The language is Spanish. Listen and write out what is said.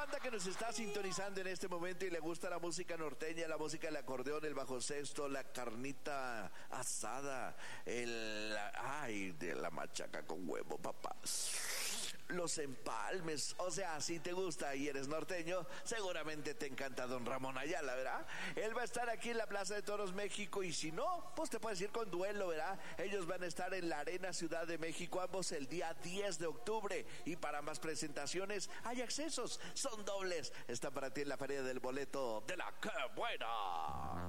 banda que nos está sintonizando en este momento y le gusta la música norteña, la música del acordeón, el bajo sexto, la carnita asada, de la machaca con huevo, papá, los empalmes, o sea, si te gusta y eres norteño, seguramente te encanta Don Ramón Ayala, ¿verdad? Él va a estar aquí en la Plaza de Toros México y si no, pues te puedes ir con Duelo, ¿verdad? Ellos van a estar en la Arena Ciudad de México, ambos el día 10 de octubre y para más presentaciones hay accesos, son dobles, está para ti en la Feria del Boleto de la ¡Qué Buena!